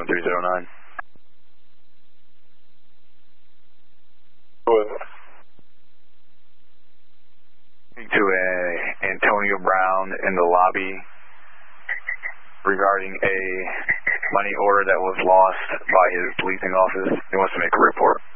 7309. Who is it? To Antonio Brown in the lobby regarding a money order that was lost by his policing office. He wants to make a report.